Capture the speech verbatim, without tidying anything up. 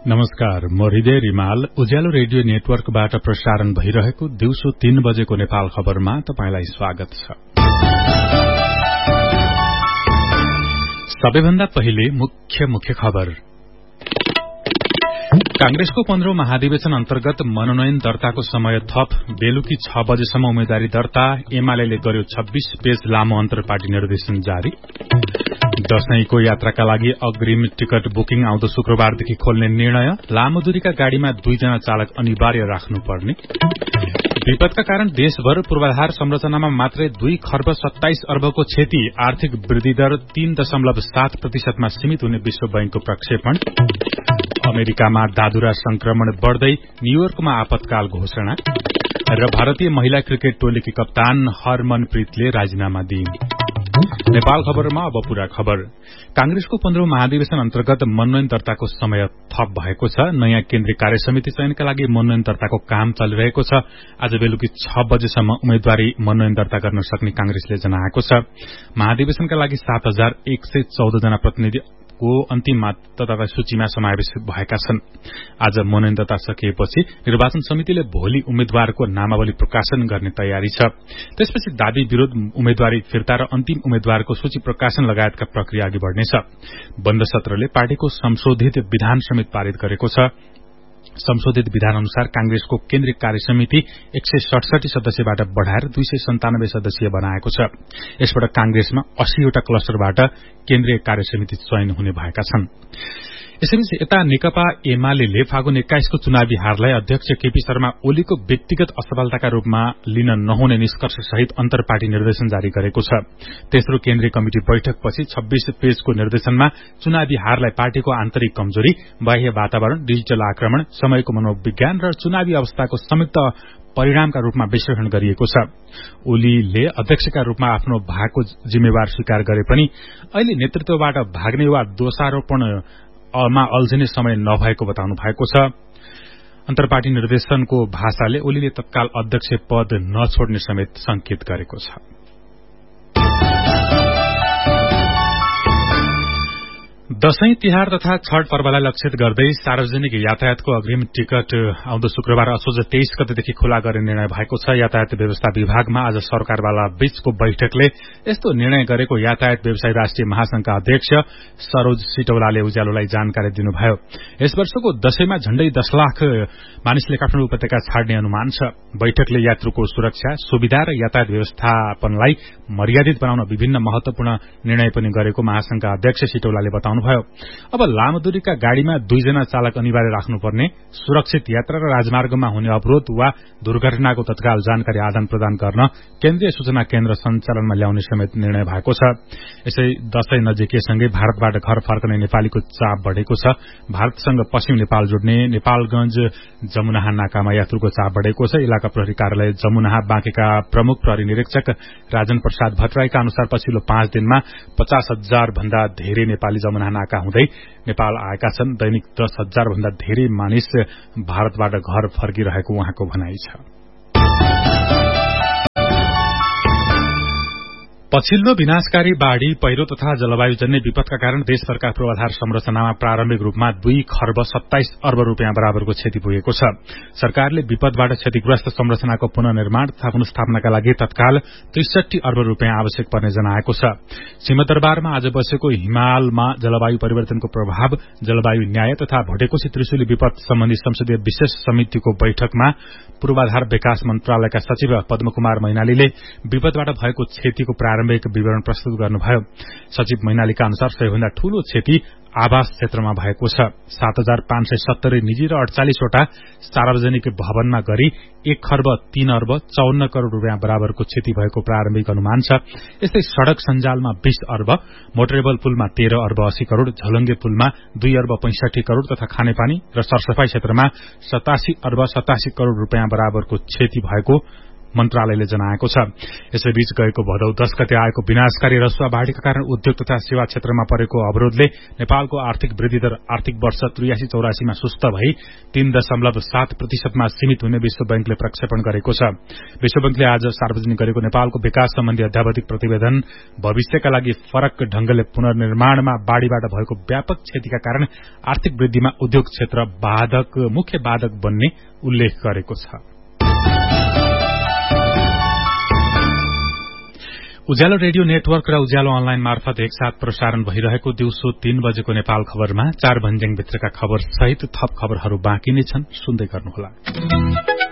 नमस्कार, म हृदय रिमाल उज्यालो रेडियो नेटवर्कबाट प्रसारण भइरहेको दिउँसो तीन बजेको नेपाल खबरमा तपाईंलाई स्वागत छ। सबैभन्दा पहिले मुख्य मुख्य खबर। कांग्रेसको पन्ध्रौं महाधिवेशन अन्तर्गत मनोनयन दर्ताको समय थप, बेलुकी छ बजेसम्म उम्मेद्वारी दर्ता। एमाले गर्यो छब्बीस पेज लामो अन्तर पार्टी निर्देशन जारी। दशैंको यात्राका लागि अग्रिम टिकट बुकिङ आउँदो शुक्रबारदेखि खोल्ने निर्णय। लामो दूरीका गाड़ीमा दुईजना चालक अनिवार्य राख्नुपर्ने। विपदका कारण देशभर पूर्वाधार संरचनामा मात्रै दुई खर्ब सत्ताइस अर्बको क्षति। आर्थिक वृद्धि दर तीन दशमलव सात प्रतिशतमा सीमित हुने विश्व बैंकको प्रक्षेपण। अमेरिकामा दादुरा संक्रमण बढ़दै, न्यूयोर्कमा आपतकाल घोषणा। र भारतीय महिला क्रिकेट टोलीकी कप्तान हरमनप्रीतले राजीनामा दिइन्। नेपाल खबरमा अब पूरा खबर। कांग्रेसको पन्ध्रौं महाधिवेशन अन्तर्गत मनोनयन दर्ताको समय थप भएको छ। नयाँ केन्द्रीय कार्य समिति चयनका लागि मनोनयन दर्ताको काम चलिरहेको छ। आज बेलुकी छ बजेसम्म उम्मेद्वारी मनोनयन दर्ता गर्न सक्ने कांग्रेसले जनाएको छ। महाधिवेशनका लागि सात हजार एक सय चौध जना प्रतिनिधि को अन्तिम मतदाता सूचीमा समावेश भएका छन्। आज मनोनयन दर्ता सकिएपछि निर्वाचन समितिले भोलि उम्मेद्वारको नामावली प्रकाशन गर्ने तयारी छ। त्यसपछि दाबी विरोध, उम्मेद्वारी फिर्ता र अन्तिम उम्मेद्वारको सूची प्रकाशन लगायतका प्रक्रिया अघि बढ़नेछ। बन्द सत्रले पार्टीको संशोधित विधान समेत पारित गरेको छ। संशोधित विधान अनुसार कांग्रेसको केन्द्रीय कार्य समिति एक सय सडसठी सदस्यबाट बढ़ाएर दुई सय सन्तानब्बे सदस्यीय बनाएको छ। यसबाट कांग्रेसमा अस्सीवटा क्लस्टरबाट केन्द्रीय कार्य समिति चयन हुने भएका छन्। यसैबीच यता नेकपा एमाले फागुन एक्काइसको चुनावी हारलाई अध्यक्ष केपी शर्मा ओलीको व्यक्तिगत असफलताका रूपमा लिन नहुने निष्कर्ष सहित अन्तर्पार्टी निर्देशन जारी गरेको छ। तेस्रो केन्द्रीय कमिटी बैठकपछि छब्बीस पेजको निर्देशनमा चुनावी हारलाई पार्टीको आन्तरिक कमजोरी, बाह्य वातावरण, डिजिटल आक्रमण, समयको मनोविज्ञान र चुनावी अवस्थाको संयुक्त परिणामका रूपमा विश्लेषण गरिएको छ। ओलीले अध्यक्षका रूपमा आफ्नो भागको जिम्मेवार स्वीकार गरे पनि अहिले नेतृत्वबाट भाग्ने वा दोषारोपण मा अल्झिने समय नभएको बताउनु भएको छ। अन्तर्पार्टी निर्देशनको भाषाले ओलीले तत्काल अध्यक्ष पद नछोड्ने समेत संकेत गरेको छ। दशैं तिहार तथा छठ पर्वलाई लक्षित गर्दै सार्वजनिक यातायातको अग्रिम टिकट आउँदो शुक्रबार असोज तेइस गतेदेखि खुला गर्ने निर्णय भएको छ। यातायात व्यवस्था विभागमा आज सरकारवाला बीचको बैठकले यस्तो निर्णय गरेको यातायात व्यवसायी राष्ट्रिय महासंघका अध्यक्ष सरोज सिटौलाले उज्यालोलाई जानकारी दिनुभयो। यस वर्षको दशैंमा झण्डै दश लाख मानिसले काठमाडौँ उपत्यका छाड्ने अनुमान छ। बैठकले यात्रुको सुरक्षा, सुविधा र यातायात व्यवस्थापनलाई मर्यादित बनाउन विभिन्न महत्वपूर्ण निर्णय पनि गरेको महासंघका अध्यक्ष सिटौलाले बताउनु भयो। अब लामो दूरीका गाड़ीमा दुईजना चालक अनिवार्य राख्नुपर्ने, सुरक्षित यात्रा र राजमार्गमा हुने अवरोध वा दुर्घटनाको तत्काल जानकारी आदान प्रदान गर्न केन्द्रीय सूचना केन्द्र सञ्चालनमा ल्याउने समेत निर्णय भएको छ। यसै दशैं नजिकैसँगै भारतबाट घर फर्कने नेपालीको चाप बढ़ेको छ। भारतसँग पश्चिम नेपाल जोड्ने नेपालगंज जमुनाहा नाकामा यात्रुको चाप बढ़ेको छ। इलाका प्रहरी कार्यालय जमुनाहा बाँकेका प्रमुख प्रहरी निरीक्षक राजन प्रसाद भट्टराईका अनुसार पछिल्लो पाँच दिनमा पचास हजार भन्दा धेरै नेपाली जमुनाहा नाका हुँदै नेपाल आएका छन्। दैनिक दस हजार भन्दा धेरै मानिस भारतबाट घर फर्किरहेको उहाँको भनाइ छ। पछिल्लो विनाशकारी बाढ़ी, पहिरो तथा जलवायुजन्य विपदका कारण देशभरका पूर्वाधार संरचनामा प्रारम्भिक रूपमा दुई खर्ब सत्ताइस अर्ब रूपियाँ बराबरको क्षति पुगेको छ। सरकारले विपदबाट क्षतिग्रस्त संरचनाको पुनर्निर्माण तथा पुनस्थापनाका लागि तत्काल त्रिसठी अर्ब रूपियाँ आवश्यक पर्ने जनाएको छ। सिंहदरबारमा आज बसेको हिमालमा जलवायु परिवर्तनको प्रभाव, जलवायु न्याय तथा भटेकोशी त्रिशुली विपद सम्बन्धी संसदीय विशेष समितिको बैठकमा पूर्वाधार विकास मन्त्रालयका सचिव पद्मकुमार मैनालीले विपदबाट भएको क्षतिको प्रारम्भिक विवरण प्रस्तुत गर्नुभयो। सचिव मैनालीका अनुसार सबैभन्दा ठूलो क्षति आवास क्षेत्रमा भएको छ। सात हजार पाँच सय सत्तरी निजी र अडचालिसवटा सार्वजनिक भवनमा गरी एक खर्ब तीन अर्ब चौन्न करोड़ रूपियाँ बराबरको क्षति भएको प्रारम्भिक अनुमान छ। यस्तै सड़क सञ्जालमा बीस अर्ब, मोटरेबल पुलमा तेह्र अर्ब अस्सी करोड़, झलंगे पुलमा दुई अर्ब पैंसठी करोड़ तथा खानेपानी र सरसफाई क्षेत्रमा सतासी अर्ब सतासी करोड़ रूपियाँ बराबरको क्षति भएको मन्त्रालयले जनाएको छ। यसैबीच गएको भदौ दश गते आएको विनाशकारी रसुवा बाढ़ीका कारण उद्योग तथा सेवा क्षेत्रमा परेको अवरोधले नेपालको आर्थिक वृद्धि दर आर्थिक वर्ष त्रियासी चौरासीमा सुस्त भई तीन दशमलव सात प्रतिशतमा सीमित हुने विश्व बैंकले प्रक्षेपण गरेको छ। विश्व बैंकले आज सार्वजनिक गरेको नेपालको विकास सम्बन्धी अध्यावधिक प्रतिवेदन भविष्यका लागि फरक ढंगले पुनर्निर्माणमा बाढ़ीबाट भएको व्यापक क्षतिका कारण आर्थिक वृद्धिमा उद्योग क्षेत्र बाधक मुख्य बाधक बन्ने उल्लेख गरेको छ। उज्यालो रेडियो नेटवर्क र उज्यालो अनलाइन मार्फत एकसाथ प्रसारण भइरहेको दिउँसो तीन बजेको नेपाल खबरमा चार भन्ज्याङ भित्रका खबर सहित थप खबरहरू बाँकी नै छन्, सुन्दै गर्नुहोला।